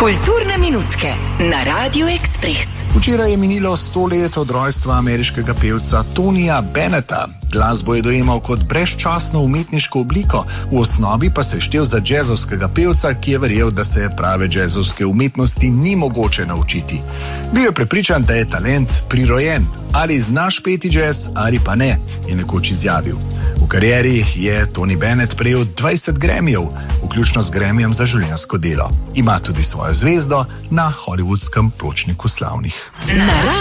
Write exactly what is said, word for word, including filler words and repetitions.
Kulturne minutke na Radiu Ekspres. Včeraj je minilo sto let od rojstva ameriškega pevca Tonija Bennetta. Glasbo je dojemal kot brezčasno umetniško obliko, v osnovi pa se je štel za džezovskega pevca, ki je verjel, da se prave džezovske umetnosti ni mogoče naučiti. Bil je prepričan, da je talent prirojen. Ali znaš peti džez, ali pa ne, je nekoč izjavil. V karieri je Tony Bennett prejel dvajset Grammyjev, vključno z Grammyjem za življenjsko delo. Ima tudi svojo zvezdo na hollywoodskem pločniku slavnih.